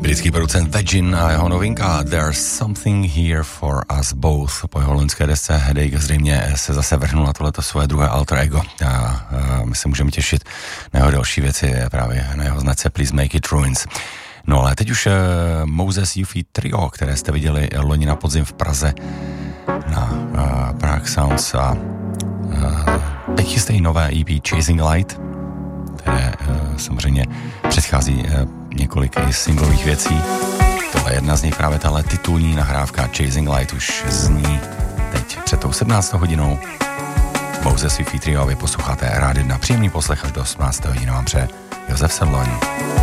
Britský producent Virgin a jeho novinka There's Something Here for Us Both. Po jeho loňské desce Headache zřejmě se zase vrhnul na tohleto svoje druhé alter ego a my se můžeme těšit na jeho další věci, právě na jeho značce Please Make It Ruins. No ale teď už Moses Yuffie Trio, které jste viděli loni na podzim v Praze na Prague Sounds a teď chystají nové EP Chasing Light, které samozřejmě předchází několik i singlových věcí. Tohle je jedna z nich, právě tahle titulní nahrávka Chasing Light už zní teď před tou 17. hodinou. Moses Yuffie Trio, vy posloucháte Rádio 1. Příjemný poslech až do 18. hodiny vám přeje Josef Sedloň.